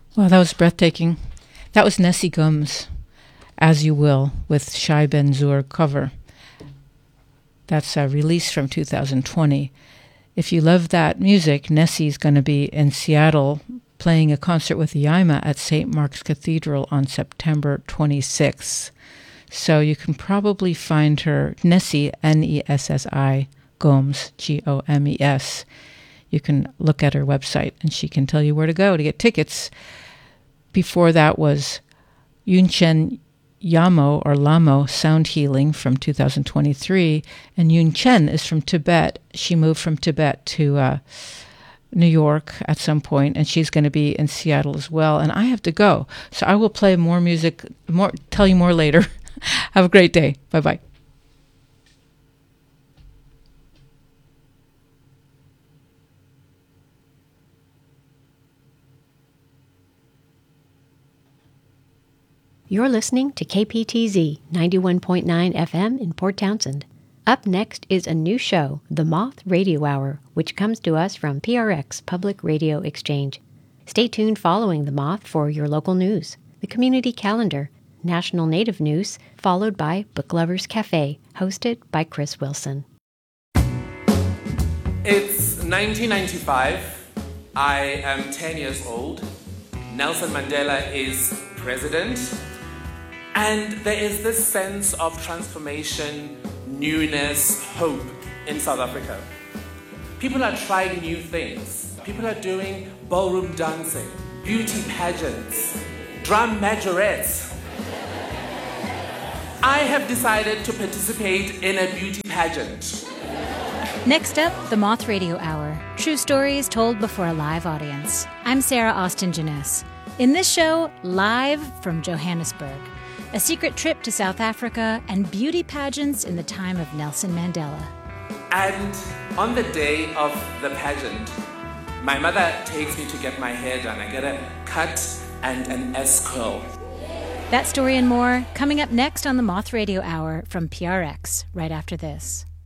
Well, that was breathtaking. That was Nessie Gums, As You Will, with Shai Ben-Zur cover. That's a release from 2020. If you love that music, Nessie's going to be in Seattle playing a concert with Yaima at St. Mark's Cathedral on September 26th. So you can probably find her, Nessie, Nessi, Gomes, Gomes. You can look at her website and she can tell you where to go to get tickets. Before that was Yunchen Yamo or Lamo Sound Healing from 2023. And Yun Chen is from Tibet. She moved from Tibet to New York at some point, and she's going to be in Seattle as well. And I have to go. So I will play more music, tell you more later. Have a great day. Bye-bye. You're listening to KPTZ 91.9 FM in Port Townsend. Up next is a new show, The Moth Radio Hour, which comes to us from PRX Public Radio Exchange. Stay tuned following The Moth for your local news, the community calendar, national native news, followed by Book Lovers Cafe, hosted by Chris Wilson. It's 1995. I am 10 years old. Nelson Mandela is president. And there is this sense of transformation, newness, hope in South Africa. People are trying new things. People are doing ballroom dancing, beauty pageants, drum majorettes. I have decided to participate in a beauty pageant. Next up, the Moth Radio Hour. True stories told before a live audience. I'm Sarah Austin Jeunesse. In this show, live from Johannesburg, a secret trip to South Africa and beauty pageants in the time of Nelson Mandela. And on the day of the pageant, my mother takes me to get my hair done. I get a cut and an S-curl. That story and more coming up next on the Moth Radio Hour from PRX right after this.